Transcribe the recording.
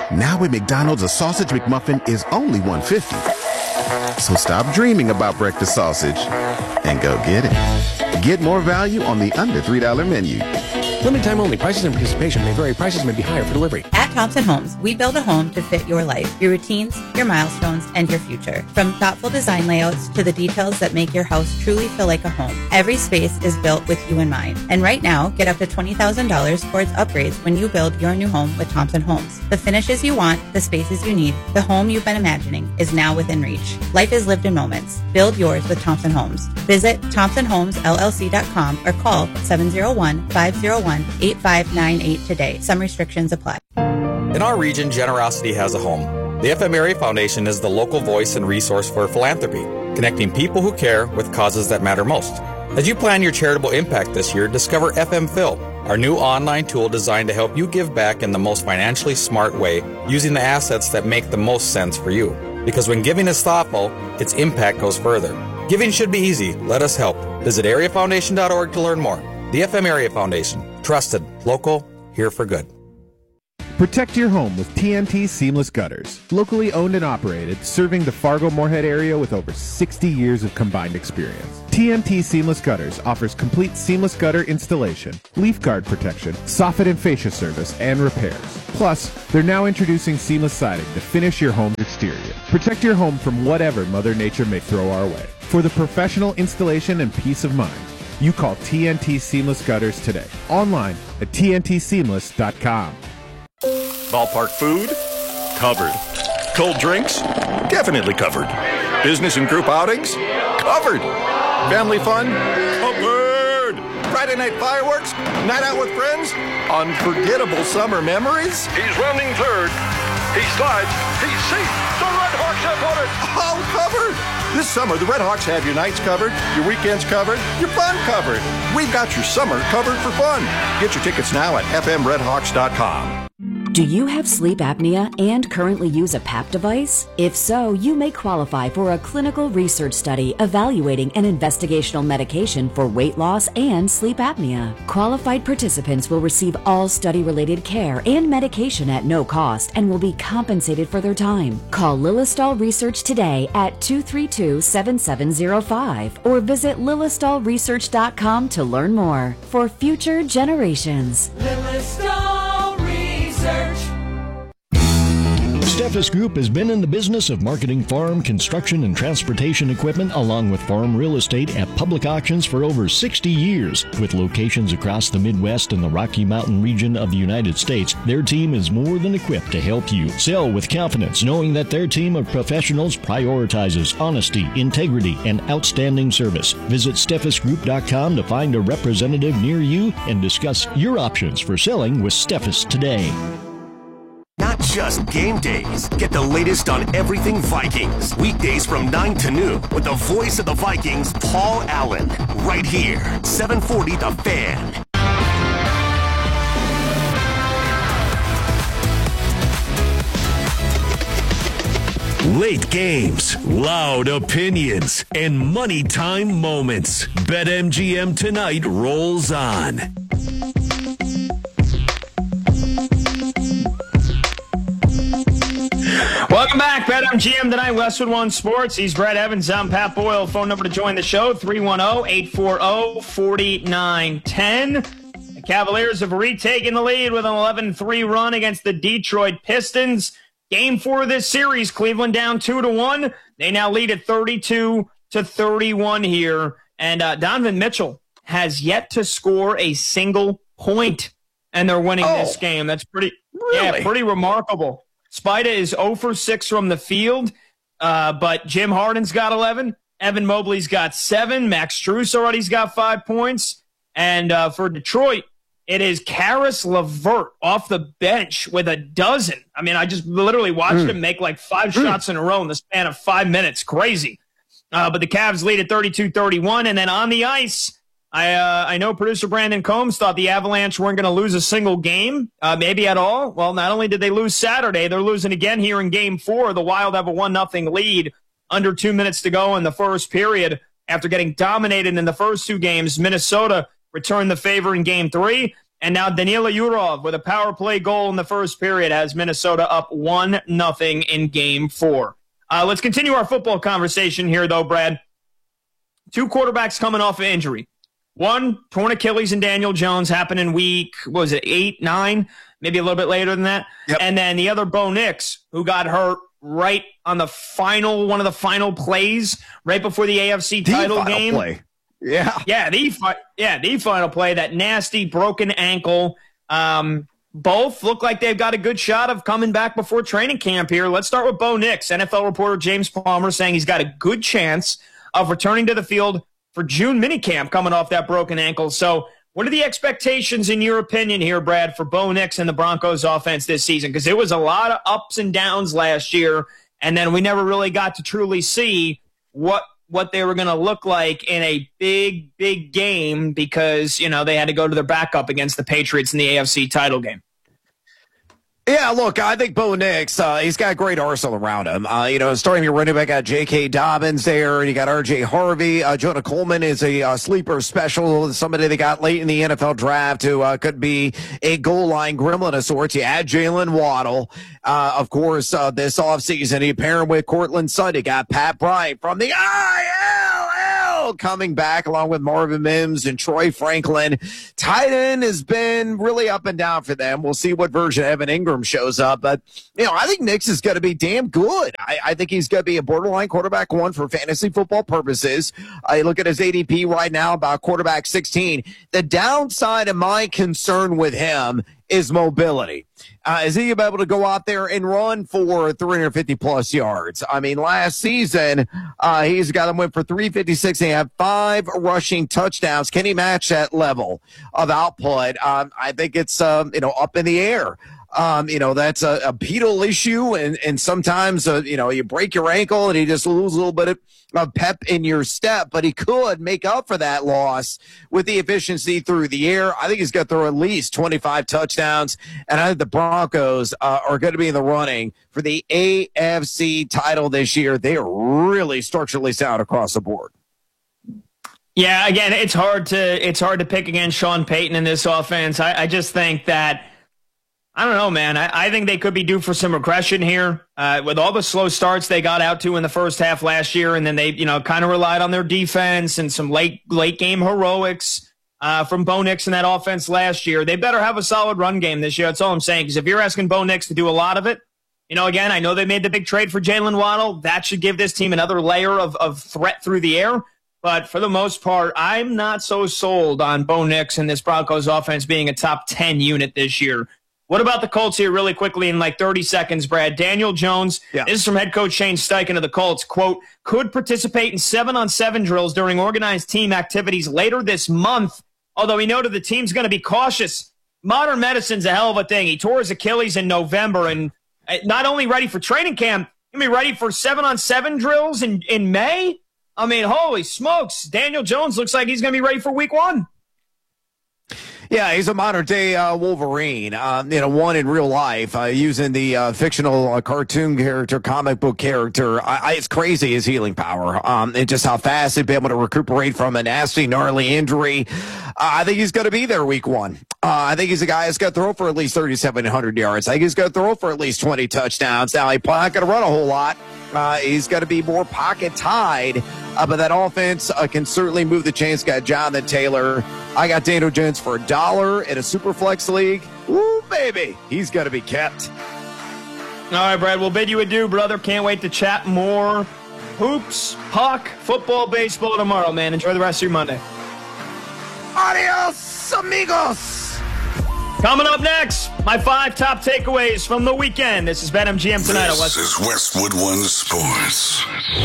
Now at McDonald's, a sausage McMuffin is only $1.50. So stop dreaming about breakfast sausage and go get it. Get more value on the under $3 menu. Limited time only. Prices and participation may vary. Prices may be higher for delivery. At Thompson Homes, we build a home to fit your life, your routines, your milestones, and your future. From thoughtful design layouts to the details that make your house truly feel like a home, every space is built with you in mind. And right now, get up to $20,000 towards upgrades when you build your new home with Thompson Homes. The finishes you want, the spaces you need, the home you've been imagining is now within reach. Life is lived in moments. Build yours with Thompson Homes. Visit ThompsonHomesLLC.com or call 701-501-8598 today. Some restrictions apply. In our region, generosity has a home. The FM Area Foundation is the local voice and resource for philanthropy, connecting people who care with causes that matter most. As you plan your charitable impact this year, discover FM Phil, our new online tool designed to help you give back in the most financially smart way, using the assets that make the most sense for you. Because when giving is thoughtful, its impact goes further. Giving should be easy. Let us help. Visit areafoundation.org to learn more. The FM Area Foundation. Trusted, local, here for good. Protect your home with TNT Seamless Gutters. Locally owned and operated, serving the Fargo-Moorhead area with over 60 years of combined experience. TNT Seamless Gutters offers complete seamless gutter installation, leaf guard protection, soffit and fascia service, and repairs. Plus, they're now introducing seamless siding to finish your home's exterior. Protect your home from whatever Mother Nature may throw our way. For the professional installation and peace of mind, you call TNT Seamless Gutters today. Online at TNTSeamless.com. Ballpark food? Covered. Cold drinks? Definitely covered. Business and group outings? Covered. Family fun? Covered. Friday night fireworks? Night out with friends? Unforgettable summer memories? He's running third. He slides. He's safe. The Red Hawks have won it. All covered. This summer, the Red Hawks have your nights covered, your weekends covered, your fun covered. We've got your summer covered for fun. Get your tickets now at fmredhawks.com. Do you have sleep apnea and currently use a PAP device? If so, you may qualify for a clinical research study evaluating an investigational medication for weight loss and sleep apnea. Qualified participants will receive all study-related care and medication at no cost and will be compensated for their time. Call Lilistol Research today at 232-7705 or visit lilistolresearch.com to learn more. For future generations. Lilistol Research. Steffes Group has been in the business of marketing farm, construction, and transportation equipment along with farm real estate at public auctions for over 60 years. With locations across the Midwest and the Rocky Mountain region of the United States, their team is more than equipped to help you sell with confidence, knowing that their team of professionals prioritizes honesty, integrity, and outstanding service. Visit SteffesGroup.com to find a representative near you and discuss your options for selling with Steffes today. Not just game days. Get the latest on everything Vikings. Weekdays from 9 to noon with the voice of the Vikings, Paul Allen. Right here, 740 The Fan. Late games, loud opinions, and money time moments. BetMGM tonight rolls on. Welcome back, BetMGM tonight, Westwood One Sports. He's Brett Evans. I'm Pat Boyle. Phone number to join the show, 310-840-4910. The Cavaliers have retaken the lead with an 11-3 run against the Detroit Pistons. Game 4 of this series, Cleveland down 2-1. They now lead at 32-31 here. And Donovan Mitchell has yet to score a single point, and they're winning this game. That's pretty remarkable. Spida is 0 for 6 from the field, but Jim Harden's got 11. Evan Mobley's got 7. Max Strus already's got 5 points. And for Detroit, it is Karis LeVert off the bench with a dozen. I mean, I just literally watched him make like 5 shots in a row in the span of 5 minutes. Crazy. But the Cavs lead at 32-31. And then on the ice, I know producer Brandon Combs thought the Avalanche weren't going to lose a single game, maybe at all. Well, not only did they lose Saturday, they're losing again here in Game 4. The Wild have a 1-0 lead, under 2 minutes to go in the first period. After getting dominated in the first 2 games, Minnesota returned the favor in Game 3. And now Danila Yurov with a power play goal in the first period has Minnesota up 1-0 in Game 4. Let's continue our football conversation here, though, Brad. 2 quarterbacks coming off of injury. One, torn Achilles and Daniel Jones, happened in week, 8, 9, maybe a little bit later than that. Yep. And then the other, Bo Nix, who got hurt right on the one of the final plays right before the AFC title game. Play. Yeah, the final play, that nasty broken ankle. Both look like they've got a good shot of coming back before training camp here. Let's start with Bo Nix. NFL reporter James Palmer saying he's got a good chance of returning to the field for June minicamp coming off that broken ankle. So what are the expectations, in your opinion here, Brad, for Bo Nix and the Broncos offense this season? Because there was a lot of ups and downs last year, and then we never really got to truly see what they were going to look like in a big, big game because, they had to go to their backup against the Patriots in the AFC title game. Yeah, look, I think Bo Nix, he's got a great arsenal around him. Starting your running back, got J.K. Dobbins there, and you got R.J. Harvey. Jonah Coleman is a sleeper special, somebody they got late in the NFL draft who could be a goal line gremlin of sorts. You add Jalen Waddle. Of course, this offseason, you pair him with Cortland Sutton. You got Pat Bryant from the ILL coming back along with Marvin Mims and Troy Franklin. Tight end has been really up and down for them. We'll see what version of Evan Ingram shows up, but I think Nix is going to be damn good. I think he's going to be a borderline quarterback 1 for fantasy football purposes. I look at his ADP right now, about quarterback 16. The downside of my concern with him is mobility. Is he able to go out there and run for 350-plus yards? I mean, last season, he's got him went for 356 and he had 5 rushing touchdowns. Can he match that level of output? I think it's, up in the air. That's a pedal issue, and sometimes, you break your ankle and you just lose a little bit of pep in your step, but he could make up for that loss with the efficiency through the air. I think he's going to throw at least 25 touchdowns, and I think the Broncos are going to be in the running for the AFC title this year. They are really structurally sound across the board. Yeah, again, it's hard to pick against Sean Payton in this offense. I just think that, I don't know, man. I think they could be due for some regression here with all the slow starts they got out to in the first half last year, and then they, kind of relied on their defense and some late game heroics from Bo Nix in that offense last year. They better have a solid run game this year. That's all I'm saying. Because if you're asking Bo Nix to do a lot of it, again, I know they made the big trade for Jalen Waddle. That should give this team another layer of threat through the air. But for the most part, I'm not so sold on Bo Nix and this Broncos offense being a top 10 unit this year. What about the Colts here really quickly in 30 seconds, Brad? Daniel Jones, This is from head coach Shane Steichen of the Colts, quote, could participate in 7-on-7 drills during organized team activities later this month, although he noted the team's going to be cautious. Modern medicine's a hell of a thing. He tore his Achilles in November and not only ready for training camp, he'll be ready for 7-on-7 drills in May? I mean, holy smokes. Daniel Jones looks like he's going to be ready for week 1. Yeah, he's a modern-day Wolverine, one in real life, using the fictional cartoon character, comic book character. It's crazy, his healing power, and just how fast he'd be able to recuperate from a nasty, gnarly injury. I think he's going to be there week 1. I think he's a guy that's going to throw for at least 3,700 yards. I think he's going to throw for at least 20 touchdowns. Now, he's not going to run a whole lot. He's going to be more pocket-tied, but that offense can certainly move the chains. Got Jonathan Taylor. I got Daniel Jones for $1 in a Superflex league. Woo, baby. He's going to be kept. All right, Brad, we'll bid you adieu, brother. Can't wait to chat more hoops, puck, football, baseball tomorrow, man. Enjoy the rest of your Monday. Adios, amigos. Coming up next, my 5 top takeaways from the weekend. This is BetMGM tonight. This is Westwood One Sports.